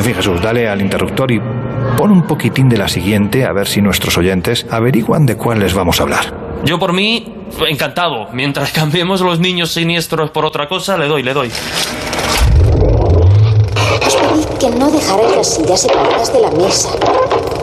fin, Jesús, dale al interruptor y pon un poquitín de la siguiente, a ver si nuestros oyentes averiguan de cuál les vamos a hablar. Yo por mí, encantado. Mientras cambiemos los niños siniestros por otra cosa, le doy. Os pedí que no dejarais las sillas separadas de la mesa.